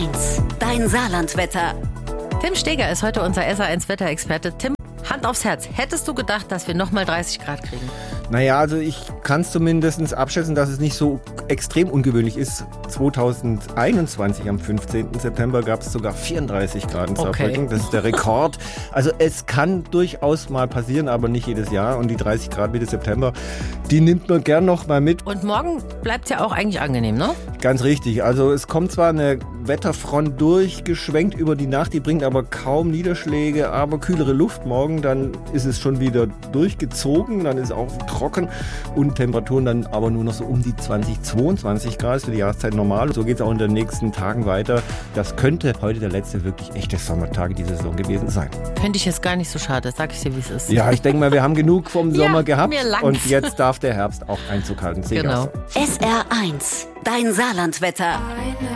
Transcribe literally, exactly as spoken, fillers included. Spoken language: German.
Dein Saarlandwetter. Tim Steger ist heute unser S A eins Wetterexperte. Tim, Hand aufs Herz. Hättest du gedacht, dass wir nochmal dreißig Grad kriegen? Naja, also ich kann es zumindest abschätzen, dass es nicht so extrem ungewöhnlich ist. zweitausendeinundzwanzig am fünfzehnten September gab es sogar vierunddreißig Grad in Saarbrücken. Okay. Das ist der Rekord. Also es kann durchaus mal passieren, aber nicht jedes Jahr. Und die dreißig Grad Mitte September, die nimmt man gern noch mal mit. Und morgen bleibt es ja auch eigentlich angenehm, ne? Ganz richtig. Also es kommt zwar eine Wetterfront durchgeschwenkt über die Nacht, die bringt aber kaum Niederschläge, aber kühlere Luft morgen. Dann ist es schon wieder durchgezogen, dann ist auch trocken und Temperaturen dann aber nur noch so um die zwanzig, zweiundzwanzig Grad, ist für die Jahreszeit normal. So geht es auch in den nächsten Tagen weiter. Das könnte heute der letzte wirklich echte Sommertag dieser Saison gewesen sein. Fände ich jetzt gar nicht so schade, sag ich dir, wie es ist. Ja, ich denke mal, wir haben genug vom Sommer Ja, gehabt mir langt's. und jetzt darf der Herbst auch Einzug halten. Sehe ich Genau. auch so. S R eins. Dein Saarlandwetter.